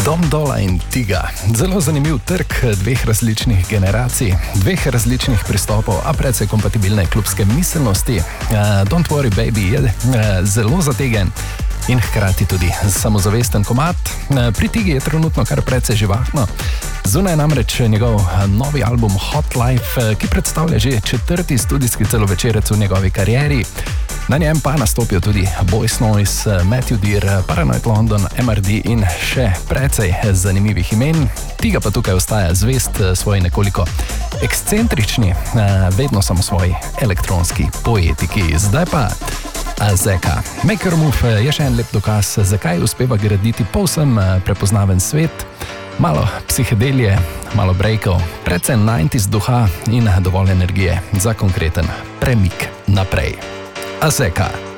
Dom Dola in Tiga. Zelo zanimiv trg dveh različnih generacij, dveh različnih pristopov, a precej kompatibilne klubske miselnosti. Don't Worry Baby je zelo zategen in hkrati tudi samozavesten komad. Pri Tigi je trenutno kar precej živahno. Zunaj namreč njegov novi album Hot Life, ki predstavlja že 4. studijski celovečerec v njegovi karieri. Na njem pa nastopijo tudi Boys Noise, Matthew Dear, Paranoid London, MRD in še precej zanimivih imen. Tiga pa tukaj ostaja zvest svoji nekoliko ekscentrični, vedno samo svoji elektronski poetiki. Zdaj pa Azeka. Make Your Move je še en lep dokaz, zakaj uspeva graditi povsem prepoznaven svet. Malo psihedelije, malo breakov, precej 90s duha in dovolj energije za konkreten premik naprej. Azeka.